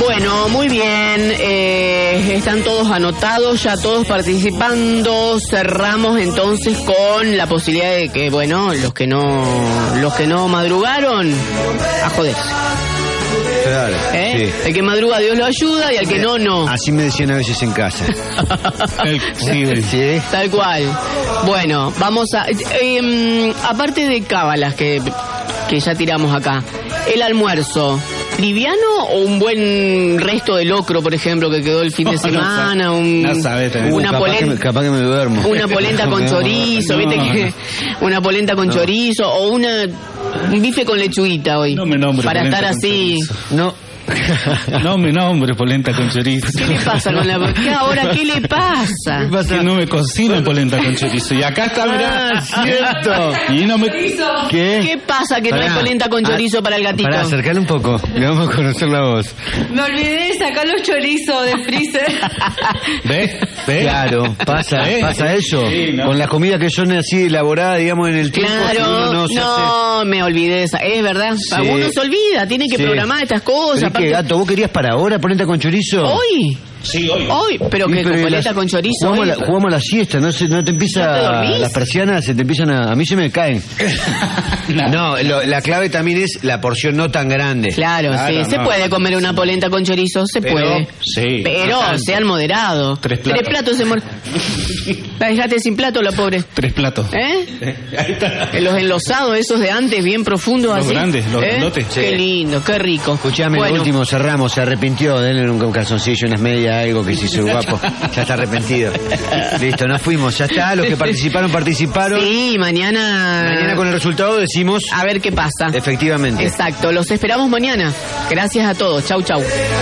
Bueno, muy bien, están todos anotados, ya todos participando. Cerramos entonces con la posibilidad de que, bueno, los que no madrugaron, a joderse. Claro, sí. El que madruga Dios lo ayuda y al que no. Así me decían a veces en casa. Sí. Tal cual. Bueno, vamos a... aparte de cábalas que ya tiramos acá, el almuerzo, ¿liviano o un buen resto de locro, por ejemplo, que quedó el fin de semana? Una polenta, capaz que me duermo. Una polenta con chorizo, ¿viste? Que una polenta con chorizo o un bife con lechuguita hoy. No me nombres para estar así. No. No me nombre polenta con chorizo. ¿Qué le pasa con la ¿Qué ahora? ¿Qué le pasa? Que no me cocino polenta con chorizo. Y acá está, mirá. Cierto. Y no me... ¿Qué pasa que no hay polenta con chorizo para el gatito? Para acercarle un poco. Le vamos a conocer la voz. Me olvidé de sacar los chorizos del freezer. ¿Ves? Claro, pasa eso. Sí, no. Con la comida que son así elaborada, digamos, en el tiempo. Claro, no me olvidé de esa. Es verdad. Sí. Uno se olvida, tiene que programar estas cosas. ¿Qué, gato? ¿Vos querías para ahora polenta con chorizo? ¿Hoy? Sí, hoy. Pero que con polenta con chorizo. Jugamos la siesta, no te empieza... Las persianas se te empiezan a mí se me caen. No, la clave también es la porción no tan grande. Claro, sí. Se puede comer una polenta con chorizo, puede. Sí. Pero sean moderados. 3 platos. 3 platos La dejaste sin plato, la pobre. 3 platos. Ahí está. Los enlosados esos de antes, bien profundos los así. Grandes, los grandotes. Qué lindo, qué rico. Escuchame, bueno. Lo último, cerramos, se arrepintió, denle un calzoncillo, unas medias, algo que se hizo guapo. Ya está arrepentido. Listo, nos fuimos, ya está, los que participaron. Sí, mañana con el resultado decimos... A ver qué pasa. Efectivamente. Exacto, los esperamos mañana. Gracias a todos, chau.